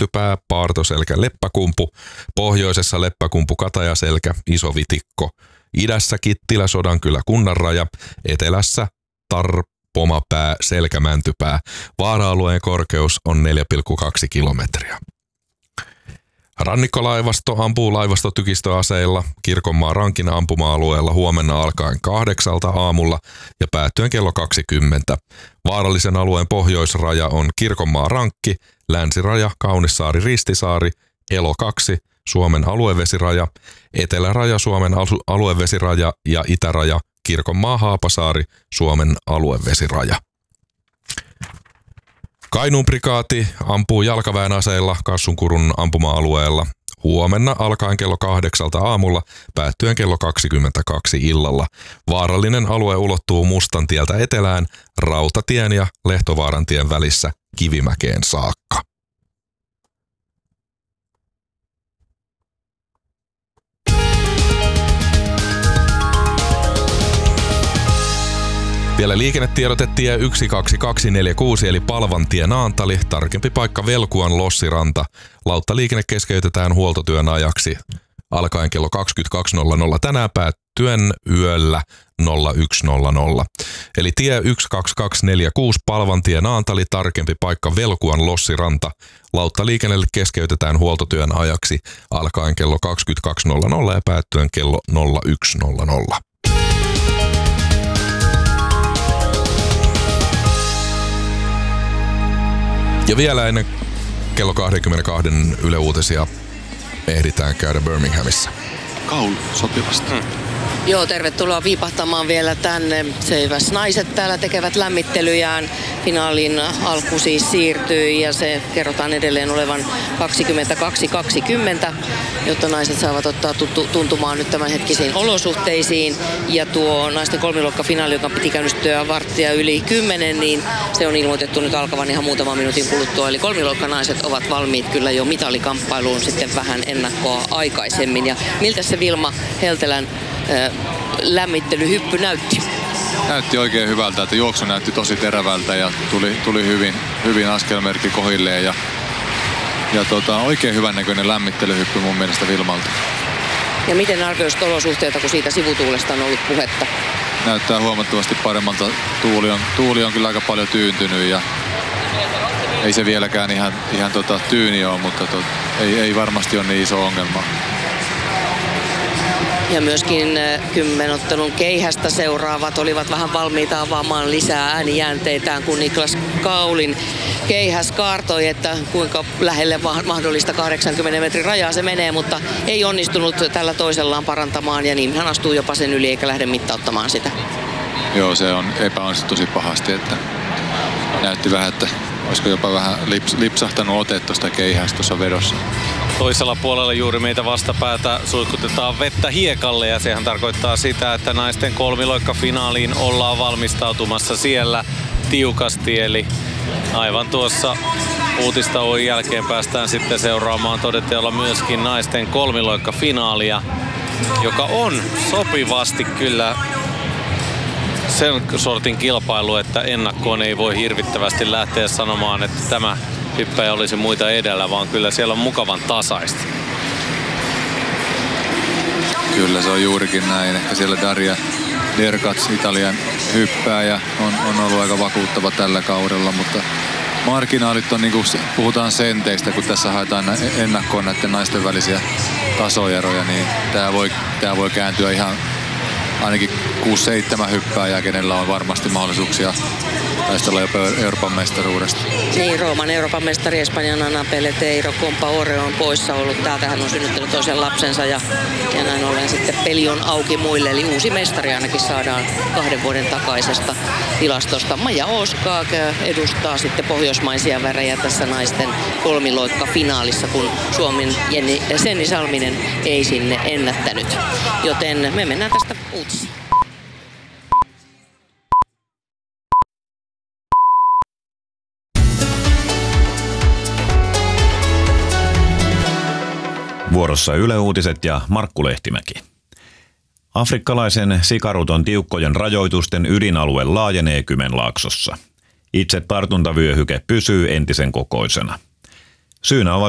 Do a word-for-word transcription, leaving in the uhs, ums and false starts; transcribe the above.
Selkä-Mäntypää, Paartoselkä, Leppäkumpu, pohjoisessa Leppäkumpu, Katajaselkä, Iso-Vitikko, idässä Kittilä, Sodankylä, Kunnanraja, etelässä Tarpomapää, Selkä-Mäntypää. Vaara-alueen korkeus on neljä pilkku kaksi kilometriä. Rannikkolaivasto ampuu laivastotykistöaseilla Kirkonmaan Rankin ampuma-alueella huomenna alkaen kahdeksalta aamulla ja päättyen kello kaksikymmentä. Vaarallisen alueen pohjoisraja on Kirkonmaan Rankki, länsiraja Kaunissaari Ristisaari, Elo kaksi, Suomen aluevesiraja, eteläraja Suomen aluevesiraja ja itäraja Kirkonmaa Haapasaari, Suomen aluevesiraja. Kainuun prikaati ampuu jalkaväen aseilla Kassunkurun ampuma-alueella huomenna alkaen kello kahdeksalta aamulla päättyen kello kaksikymmentäkaksi illalla. Vaarallinen alue ulottuu Mustantieltä etelään Rautatien ja Lehtovaarantien välissä Kivimäkeen saakka. Vielä liikennetiedote tie yksi kaksi kaksi neljä kuusi eli Palvantie Naantali, tarkempi paikka Velkuan Lossiranta. Lauttaliikenne keskeytetään huoltotyön ajaksi alkaen kello kaksikymmentäkaksi nolla nolla tänään päättyen yöllä nolla yksi nolla nolla. Eli tie yksi kaksi kaksi neljä kuusi Palvantie Naantali, tarkempi paikka Velkuan Lossiranta. Lauttaliikennelle keskeytetään huoltotyön ajaksi alkaen kello kaksikymmentäkaksi nolla nolla ja päättyen kello nolla yksi nolla nolla. Ja vielä ennen kello kaksikymmentäkaksi Yle Uutisia ehditään käydä Birminghamissa. Kaulu sopivasti. Hmm. Joo, tervetuloa viipahtamaan vielä tänne. Seiväs naiset täällä tekevät lämmittelyjään. Finaalin alku siis siirtyi ja se kerrotaan edelleen olevan kaksikymmentäkaksi kaksikymmentä, jotta naiset saavat ottaa tuntumaan nyt tämänhetkisiin olosuhteisiin. Ja tuo naisten kolmiluokkafinaali, joka piti käynnistyä varttia yli kymmenen, niin se on ilmoitettu nyt alkavan ihan muutaman minuutin kuluttua. Eli kolmiluokkanaiset ovat valmiit kyllä jo mitalikamppailuun sitten vähän ennakkoa aikaisemmin. Ja miltä se Vilma Heltelän lämmittelyhyppy näytti? Näytti oikein hyvältä, että juoksu näytti tosi terävältä ja tuli, tuli hyvin, hyvin askelmerkki kohilleen ja, ja tota, oikein hyvän näköinen lämmittelyhyppy mun mielestä Vilmalta. Ja miten arvioisit olosuhteita, kun siitä sivutuulesta on ollut puhetta? Näyttää huomattavasti paremmalta. Tuuli on, tuuli on kyllä aika paljon tyyntynyt ja ei se vieläkään ihan, ihan tota, tyyni ole, mutta tot, ei, ei varmasti ole niin iso ongelma. Ja myöskin kymmenottelun keihästä seuraavat olivat vähän valmiita avaamaan lisää äänijänteitään, kun Niklas Kaulin keihäs kaartoi, että kuinka lähelle mahdollista kahdeksankymmenen metrin rajaa se menee, mutta ei onnistunut tällä toisellaan parantamaan ja niin hän astuu jopa sen yli eikä lähde mittauttamaan sitä. Joo, se on epäonnistunut tosi pahasti, että näytti vähän, että olisiko jopa vähän lips, lipsahtanut ote tuosta keihästä tuossa vedossa. Toisella puolella juuri meitä vastapäätä suihkutetaan vettä hiekalle ja sehän tarkoittaa sitä, että naisten kolmiloikkafinaaliin ollaan valmistautumassa siellä tiukasti. Eli aivan tuossa uutistauon jälkeen päästään sitten seuraamaan todenteolla myöskin naisten kolmiloikkafinaalia, joka on sopivasti kyllä sen sortin kilpailu, että ennakkoon ei voi hirvittävästi lähteä sanomaan, että tämä hyppäjä olisi muita edellä, vaan kyllä siellä on mukavan tasaista. Kyllä se on juurikin näin. Ehkä siellä Daria Derkats, Italian hyppääjä, on, on ollut aika vakuuttava tällä kaudella, mutta marginaalit on, niin kuin puhutaan senteistä, kun tässä haetaan ennakkoon näiden naisten välisiä tasoeroja, niin tämä voi, tämä voi kääntyä ihan ainakin kuusi seitsemän hyppääjää, kenellä on varmasti mahdollisuuksia taistella jopa Euroopan mestaruudesta. Niin, Rooman Euroopan mestari Espanjan Ana Peleteiro Compaore on poissa ollut. Täältä hän on synnyttänyt toisen lapsensa ja, ja näin ollen sitten peli on auki muille. Eli uusi mestari ainakin saadaan kahden vuoden takaisesta tilastosta. Maja Oskaak edustaa sitten pohjoismaisia värejä tässä naisten kolmiloikkafinaalissa, kun Suomen Jenni Senni Salminen ei sinne ennättänyt. Joten me mennään tästä uutisiin. Vuorossa Yle Uutiset ja Markku Lehtimäki. Afrikkalaisen sikaruton tiukkojen rajoitusten ydinalue laajenee Kymenlaaksossa. Itse tartuntavyöhyke pysyy entisen kokoisena. Syynä ovat